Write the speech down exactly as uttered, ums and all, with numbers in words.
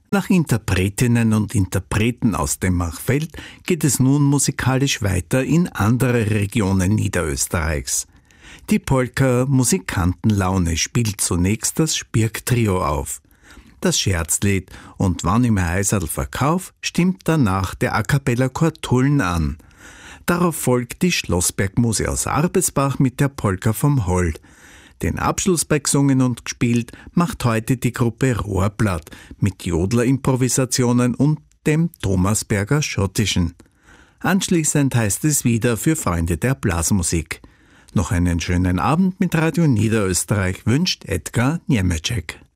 Nach Interpretinnen und Interpreten aus dem Machfeld geht es nun musikalisch weiter in andere Regionen Niederösterreichs. Die Polka Musikantenlaune spielt zunächst das Spirk-Trio auf. Das Scherzlied und Wann ich mein Heiserl verkauf stimmt danach der A-Cappella-Chor Tulln an. Darauf folgt die Schlossbergmuse aus Arbesbach mit der Polka vom Holl. Den Abschluss bei gesungen und gespielt macht heute die Gruppe Rohrblatt mit Jodler-Improvisationen und dem Thomasberger Schottischen. Anschließend heißt es wieder für Freunde der Blasmusik. Noch einen schönen Abend mit Radio Niederösterreich wünscht Edgar Niemeczek.